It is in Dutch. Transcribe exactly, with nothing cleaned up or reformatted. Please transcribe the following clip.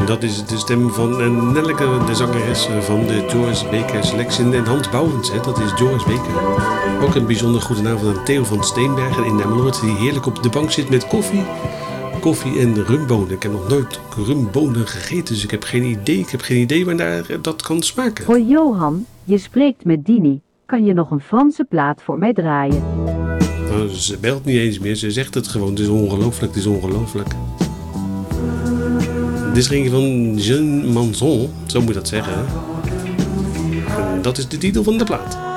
Dat is de stem van uh, Nelleke, de zangeres van de Joyce Baker Selection. En Hans Bouwens, hè, dat is Joyce Baker. Ook een bijzonder goedenavond aan Theo van Steenbergen in Emmeloord, die heerlijk op de bank zit met koffie. Koffie en rumbonen. Ik heb nog nooit rumbonen gegeten, dus ik heb geen idee. Ik heb geen idee waar dat kan smaken. Hoi Johan, je spreekt met Dini. Kan je nog een Franse plaat voor mij draaien? Nou, ze belt niet eens meer, ze zegt het gewoon. Het is ongelooflijk, het is ongelooflijk. Dit is een van Jean Manson, zo moet je dat zeggen. En dat is de titel van de plaat.